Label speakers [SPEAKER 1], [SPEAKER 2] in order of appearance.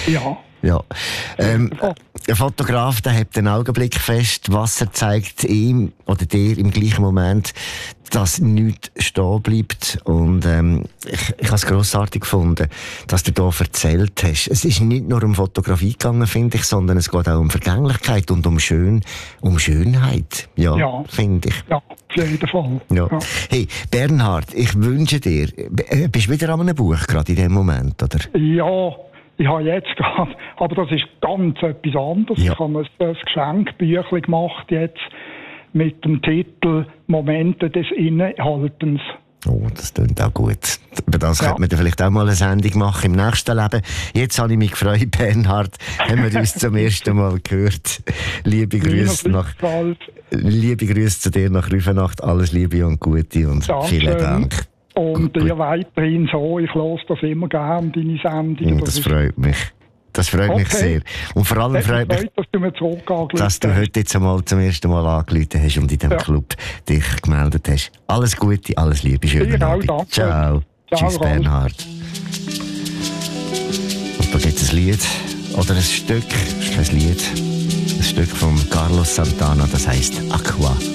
[SPEAKER 1] Ja.
[SPEAKER 2] Ja. Ein Fotograf, der hat den Augenblick fest. Wasser zeigt ihm oder dir im gleichen Moment, dass nichts stehen bleibt. Und ich habe es grossartig gefunden, dass du hier erzählt hast. Es ist nicht nur um Fotografie gegangen, finde ich, sondern es geht auch um Vergänglichkeit und um Schönheit. Ja. Finde ich.
[SPEAKER 1] Ja, auf jeden Fall.
[SPEAKER 2] Ja.
[SPEAKER 1] Ja.
[SPEAKER 2] Hey, Bernhard, ich wünsche dir, bist du wieder an einem Buch gerade in dem Moment, oder?
[SPEAKER 1] Ja, ich habe jetzt gerade, aber das ist ganz etwas anderes.
[SPEAKER 2] Ja.
[SPEAKER 1] Ich habe ein Geschenkbüchlein gemacht jetzt mit dem Titel «Momente des Innehaltens».
[SPEAKER 2] Oh, das klingt auch gut. Über das könnte man dann vielleicht auch mal eine Sendung machen im nächsten Leben. Jetzt habe ich mich gefreut, Bernhard, haben wir uns zum ersten Mal gehört. Liebe Grüße zu dir nach Rüfenacht. Alles Liebe und Gute und vielen Dank.
[SPEAKER 1] Und dir weiterhin so. Ich höre das immer gerne, deine Sendung.
[SPEAKER 2] Das freut mich. Das freut mich sehr. Und vor allem freut mich, dass du heute jetzt einmal zum ersten Mal angerufen hast und in diesem Club dich gemeldet hast. Alles Gute, alles Liebe, schönen Abend. Ciao. Tschüss, Bernhard. Und da gibt es ein Lied, oder ein Stück, ist kein Lied, ein Stück von Carlos Santana, das heisst Aqua.